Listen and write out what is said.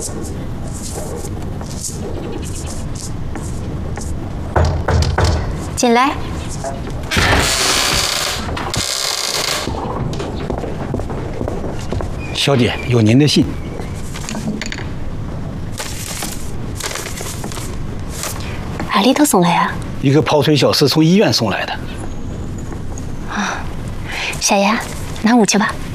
进来。 小姐，有您的信。 哪里头送来啊？ 一个跑腿小厮从医院送来的。 啊，小爷，拿5去吧。